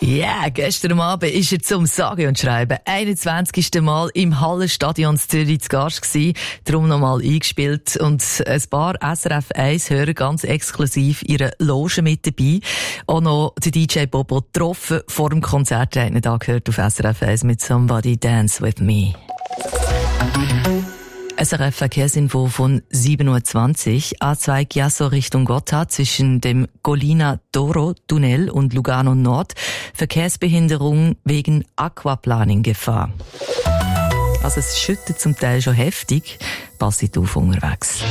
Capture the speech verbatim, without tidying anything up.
Ja, yeah, gestern Abend ist er zum Sagen und Schreiben einundzwanzigsten Mal im Hallenstadion Zürich zu Gast gewesen. Darum nochmal eingespielt und ein paar S R F eins Hörer ganz exklusiv ihre Loge mit dabei. Auch noch den D J Bobo getroffen vor dem Konzert. Einen Tag gehört auf S R F eins mit Somebody Dance With Me. S R F Verkehrsinfo von sieben Uhr zwanzig. A zwei Chiasso Richtung Gotthard zwischen dem Collina d'Oro Tunnel und Lugano Nord. Verkehrsbehinderung wegen Aquaplaning-Gefahr. Also es schüttet zum Teil schon heftig. Passet auf unterwegs.